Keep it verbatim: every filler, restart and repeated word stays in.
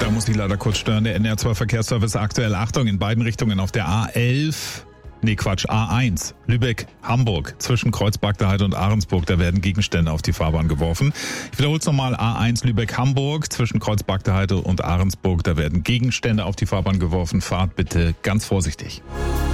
Da muss ich leider kurz stören. Der N D R zwei Verkehrsservice aktuell. Achtung, in beiden Richtungen auf der A elf. Nee, Quatsch, A eins, Lübeck-Hamburg, zwischen Kreuzberg-der-Heide und Ahrensburg, da werden Gegenstände auf die Fahrbahn geworfen. Ich wiederhole es nochmal, A eins, Lübeck-Hamburg, zwischen Kreuzberg-der-Heide und Ahrensburg, da werden Gegenstände auf die Fahrbahn geworfen. Fahrt bitte ganz vorsichtig.